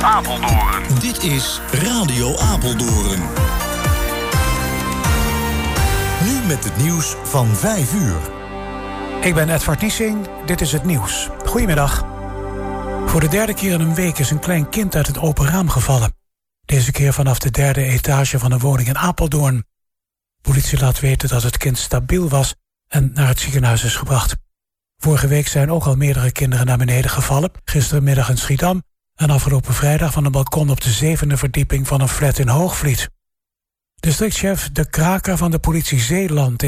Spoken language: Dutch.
Apeldoorn. Dit is Radio Apeldoorn. Nu met het nieuws van 5 uur. Ik ben Edward Niesing, dit is het nieuws. Goedemiddag. Voor de derde keer in een week is een klein kind uit het open raam gevallen. Deze keer vanaf de 3e etage van een woning in Apeldoorn. Politie laat weten dat het kind stabiel was en naar het ziekenhuis is gebracht. Vorige week zijn ook al meerdere kinderen naar beneden gevallen. Gisterenmiddag in Schiedam en afgelopen vrijdag van een balkon op de 7e verdieping van een flat in Hoogvliet. Districtchef De Kraker van de politie Zeeland